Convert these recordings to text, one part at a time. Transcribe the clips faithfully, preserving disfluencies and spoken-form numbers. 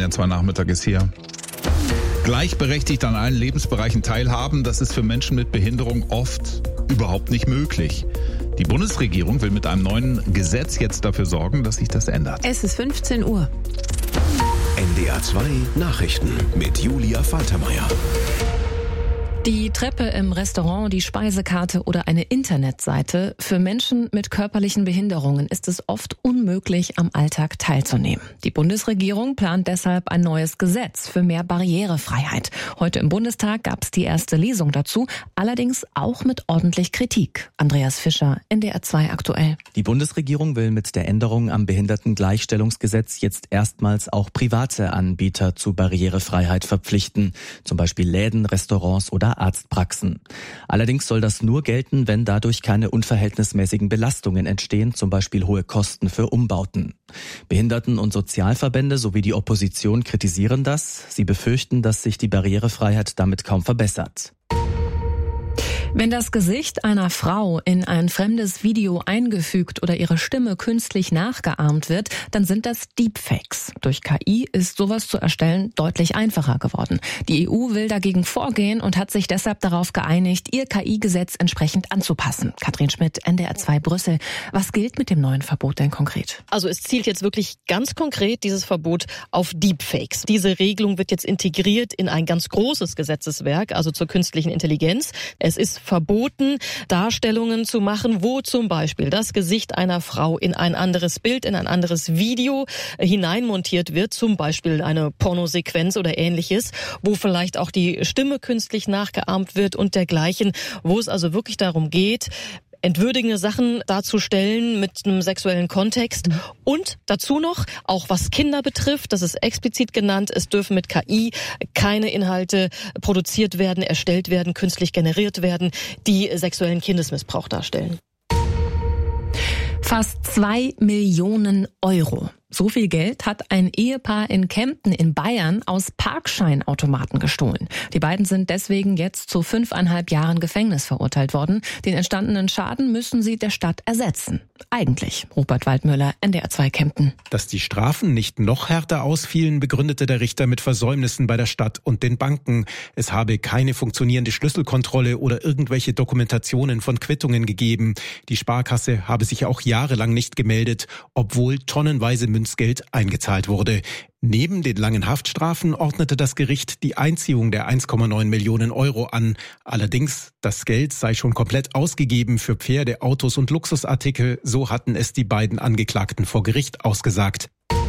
N zwei Nachmittag ist hier. Gleichberechtigt an allen Lebensbereichen teilhaben, das ist für Menschen mit Behinderung oft überhaupt nicht möglich. Die Bundesregierung will mit einem neuen Gesetz jetzt dafür sorgen, dass sich das ändert. Es ist fünfzehn Uhr. N D R zwei Nachrichten mit Julia Faltermeier. Die Treppe im Restaurant, die Speisekarte oder eine Internetseite. Für Menschen mit körperlichen Behinderungen ist es oft unmöglich, am Alltag teilzunehmen. Die Bundesregierung plant deshalb ein neues Gesetz für mehr Barrierefreiheit. Heute im Bundestag gab es die erste Lesung dazu, allerdings auch mit ordentlich Kritik. Andreas Fischer, N D R zwei aktuell. Die Bundesregierung will mit der Änderung am Behindertengleichstellungsgesetz jetzt erstmals auch private Anbieter zu Barrierefreiheit verpflichten. Zum Beispiel Läden, Restaurants oder Arztpraxen. Allerdings soll das nur gelten, wenn dadurch keine unverhältnismäßigen Belastungen entstehen, zum Beispiel hohe Kosten für Umbauten. Behinderten- und Sozialverbände sowie die Opposition kritisieren das. Sie befürchten, dass sich die Barrierefreiheit damit kaum verbessert. Wenn das Gesicht einer Frau in ein fremdes Video eingefügt oder ihre Stimme künstlich nachgeahmt wird, dann sind das Deepfakes. Durch K I ist sowas zu erstellen deutlich einfacher geworden. Die E U will dagegen vorgehen und hat sich deshalb darauf geeinigt, ihr K I-Gesetz entsprechend anzupassen. Katrin Schmidt, N D R zwei Brüssel. Was gilt mit dem neuen Verbot denn konkret? Also es zielt jetzt wirklich ganz konkret dieses Verbot auf Deepfakes. Diese Regelung wird jetzt integriert in ein ganz großes Gesetzeswerk, also zur künstlichen Intelligenz. Es ist verboten, Darstellungen zu machen, wo zum Beispiel das Gesicht einer Frau in ein anderes Bild, in ein anderes Video hineinmontiert wird, zum Beispiel eine Pornosequenz oder ähnliches, wo vielleicht auch die Stimme künstlich nachgeahmt wird und dergleichen, wo es also wirklich darum geht, entwürdigende Sachen darzustellen mit einem sexuellen Kontext. Und dazu noch, auch was Kinder betrifft, das ist explizit genannt, es dürfen mit K I keine Inhalte produziert werden, erstellt werden, künstlich generiert werden, die sexuellen Kindesmissbrauch darstellen. Fast zwei Millionen Euro. So viel Geld hat ein Ehepaar in Kempten in Bayern aus Parkscheinautomaten gestohlen. Die beiden sind deswegen jetzt zu fünfeinhalb Jahren Gefängnis verurteilt worden. Den entstandenen Schaden müssen sie der Stadt ersetzen. Eigentlich. Rupert Waldmüller, N D R zwei Kempten. Dass die Strafen nicht noch härter ausfielen, begründete der Richter mit Versäumnissen bei der Stadt und den Banken. Es habe keine funktionierende Schlüsselkontrolle oder irgendwelche Dokumentationen von Quittungen gegeben. Die Sparkasse habe sich auch jahrelang nicht gemeldet, obwohl tonnenweise Münzgeld eingezahlt wurde. Neben den langen Haftstrafen ordnete das Gericht die Einziehung der eins Komma neun Millionen Euro an. Allerdings, das Geld sei schon komplett ausgegeben für Pferde, Autos und Luxusartikel. So hatten es die beiden Angeklagten vor Gericht ausgesagt.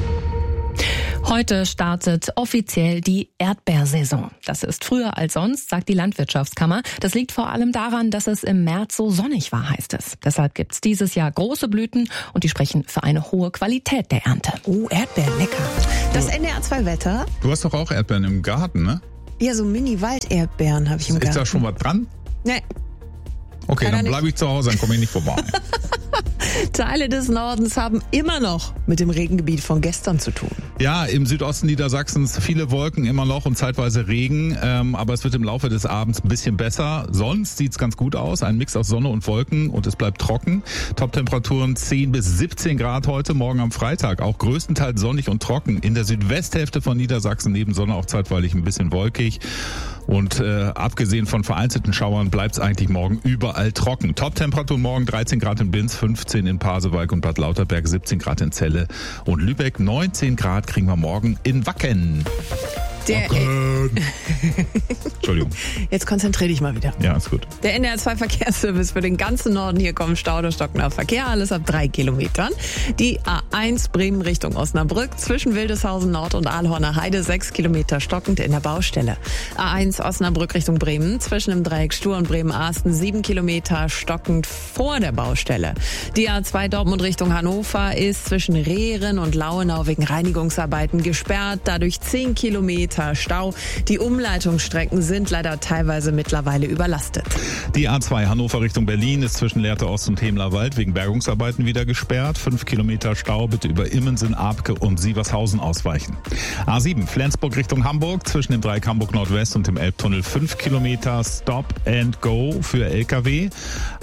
Heute startet offiziell die Erdbeersaison. Das ist früher als sonst, sagt die Landwirtschaftskammer. Das liegt vor allem daran, dass es im März so sonnig war, heißt es. Deshalb gibt's dieses Jahr große Blüten und die sprechen für eine hohe Qualität der Ernte. Oh, Erdbeeren, lecker. Das N D R zwei Wetter. Du hast doch auch Erdbeeren im Garten, ne? Ja, so Mini-Wald-Erdbeeren habe ich im Ist Garten. da schon was dran? Nee. Okay, Leider dann bleibe ich zu Hause, dann komme ich nicht vorbei. Teile des Nordens haben immer noch mit dem Regengebiet von gestern zu tun. Ja, im Südosten Niedersachsens viele Wolken, immer noch und zeitweise Regen, ähm, aber es wird im Laufe des Abends ein bisschen besser. Sonst sieht's ganz gut aus, ein Mix aus Sonne und Wolken und es bleibt trocken. Top-Temperaturen zehn bis siebzehn Grad heute, morgen am Freitag. Auch größtenteils sonnig und trocken. In der Südwesthälfte von Niedersachsen neben Sonne auch zeitweilig ein bisschen wolkig. Und äh, abgesehen von vereinzelten Schauern bleibt es eigentlich morgen überall trocken. Top-Temperatur morgen dreizehn Grad in Binz, fünfzehn in Pasewalk und Bad Lauterberg, siebzehn Grad in Celle und Lübeck, neunzehn Grad kriegen wir morgen in Wacken. Der Wacken. Entschuldigung. Jetzt konzentrier dich mal wieder. Ja, ist gut. Der N D R zwei Verkehrsservice für den ganzen Norden. Hier kommen Stau oder stockender Verkehr. Alles ab drei Kilometern. Die A eins Bremen Richtung Osnabrück. Zwischen Wildeshausen Nord und Aalhorner Heide. Sechs Kilometer stockend in der Baustelle. A eins Osnabrück Richtung Bremen. Zwischen dem Dreieck Stur und Bremen-Arsten. Sieben Kilometer stockend vor der Baustelle. Die A zwei Dortmund Richtung Hannover ist zwischen Rehren und Lauenau wegen Reinigungsarbeiten gesperrt. Dadurch zehn Kilometer Stau. Die Umleitungsstrecken sind leider teilweise mittlerweile überlastet. Die A zwei Hannover Richtung Berlin ist zwischen Lehrte Ost und Hemlerwald wegen Bergungsarbeiten wieder gesperrt. Fünf Kilometer Stau, bitte über Immensen, Abke und Sievershausen ausweichen. A sieben Flensburg Richtung Hamburg zwischen dem Dreieck Hamburg Nordwest und dem Elbtunnel. Fünf Kilometer Stop and Go für L K W.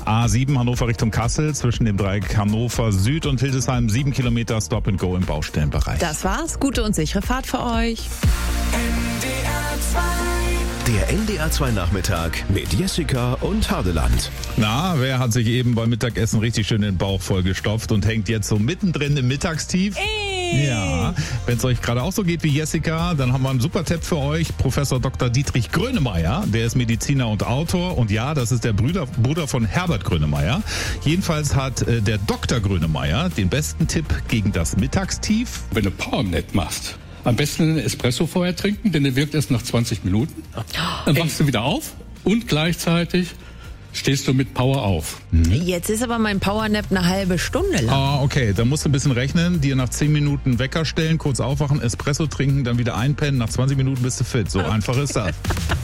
A sieben Hannover Richtung Kassel zwischen dem Dreieck Hannover Süd und Hildesheim sieben Kilometer Stop and Go im Baustellenbereich. Das war's. Gute und sichere Fahrt für euch. Der N D R zwei Nachmittag mit Jessica und Hadeland. Na, wer hat sich eben beim Mittagessen richtig schön den Bauch vollgestopft und hängt jetzt so mittendrin im Mittagstief? Ey. Ja, wenn es euch gerade auch so geht wie Jessica, dann haben wir einen super Tipp für euch. Professor Doktor Dietrich Grönemeyer, der ist Mediziner und Autor und ja, das ist der Bruder, Bruder von Herbert Grönemeyer. Jedenfalls hat äh, der Doktor Grönemeyer den besten Tipp gegen das Mittagstief. Wenn du Powernap machst, am besten einen Espresso vorher trinken, denn der wirkt erst nach zwanzig Minuten. Dann wachst du wieder auf und gleichzeitig stehst du mit Power auf. Jetzt ist aber mein Powernap eine halbe Stunde lang. Ah, okay, dann musst du ein bisschen rechnen, dir nach zehn Minuten Wecker stellen, kurz aufwachen, Espresso trinken, dann wieder einpennen, nach zwanzig Minuten bist du fit. So einfach ist das.